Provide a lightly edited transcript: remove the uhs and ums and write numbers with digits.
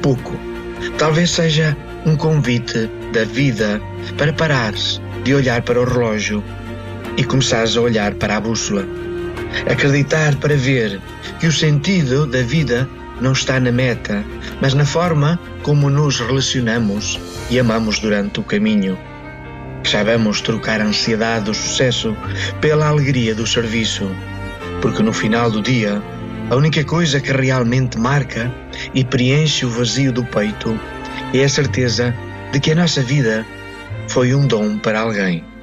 pouco. Talvez seja um convite da vida para parares de olhar para o relógio e começares a olhar para a bússola. Acreditar para ver que o sentido da vida não está na meta, mas na forma como nos relacionamos e amamos durante o caminho. Que saibamos trocar a ansiedade do sucesso pela alegria do serviço, porque no final do dia, a única coisa que realmente marca e preenche o vazio do peito é a certeza de que a nossa vida foi um dom para alguém.